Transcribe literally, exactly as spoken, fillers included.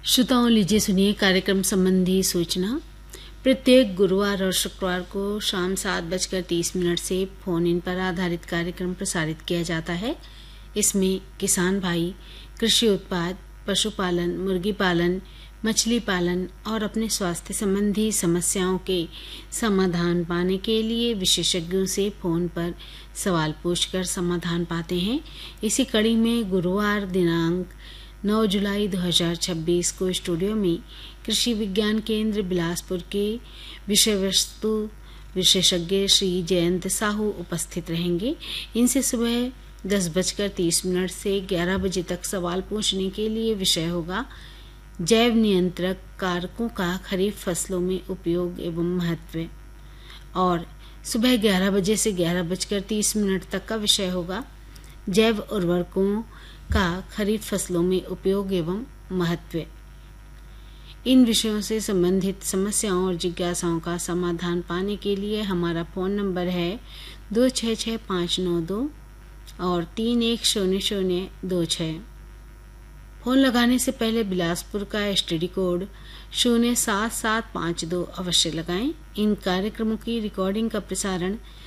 श्रोताओं, लीजिए सुनिए कार्यक्रम संबंधी सूचना। प्रत्येक गुरुवार और शुक्रवार को शाम सात बजकर तीस मिनट से फोन इन पर आधारित कार्यक्रम प्रसारित किया जाता है। इसमें किसान भाई कृषि उत्पाद, पशुपालन, मुर्गी पालन, मछली पालन और अपने स्वास्थ्य संबंधी समस्याओं के समाधान पाने के लिए विशेषज्ञों से फोन पर सवाल पूछकर समाधान पाते हैं। इसी कड़ी में गुरुवार दिनांक नौ जुलाई दो हज़ार छब्बीस को स्टूडियो में कृषि विज्ञान केंद्र बिलासपुर के विषय वस्तु विशेषज्ञ श्री जयंत साहू उपस्थित रहेंगे। इनसे सुबह दस बजकर तीस मिनट से ग्यारह बजे तक सवाल पूछने के लिए विषय होगा जैव नियंत्रक कारकों का खरीफ फसलों में उपयोग एवं महत्व, और सुबह ग्यारह बजे से ग्यारह बजकर तीस मिनट तक का विषय होगा जैव उर्वरकों का खरीफ फसलों में उपयोग एवं महत्व। इन विषयों से संबंधित समस्याओं और जिज्ञासाओं का समाधान पाने के लिए हमारा फ़ोन नंबर है दो छः छः पाँच नौ दो और तीन एक शून्य शून्य दो छः। फ़ोन लगाने से पहले बिलासपुर का एसटीडी कोड शून्य सात सात पाँच दो अवश्य लगाएं। इन कार्यक्रमों की रिकॉर्डिंग का प्रसारण